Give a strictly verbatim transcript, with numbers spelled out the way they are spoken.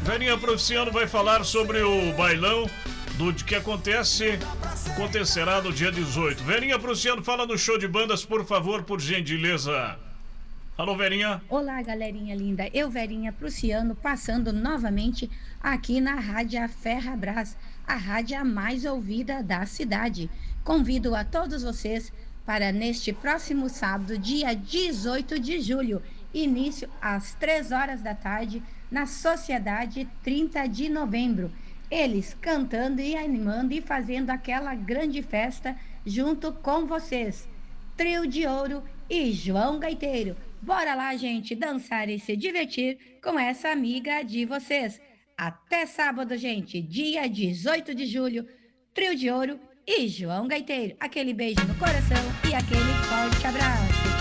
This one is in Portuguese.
Verinha Proficiano vai falar sobre o bailão do que acontece, acontecerá no dia dezoito. Verinha Proficiano, fala no show de bandas, por favor, por gentileza. Alô, Verinha. Olá, galerinha linda. Eu, Verinha Prussiano, passando novamente aqui na Rádio Ferrabras, a rádio mais ouvida da cidade. Convido a todos vocês para neste próximo sábado, dia dezoito de julho, início às três horas da tarde, na Sociedade trinta de novembro. Eles cantando e animando e fazendo aquela grande festa junto com vocês. Trio de Ouro e João Gaiteiro. Bora lá, gente, dançar e se divertir com essa amiga de vocês. Até sábado, gente, dia dezoito de julho, Trio de Ouro e João Gaiteiro. Aquele beijo no coração e aquele forte abraço.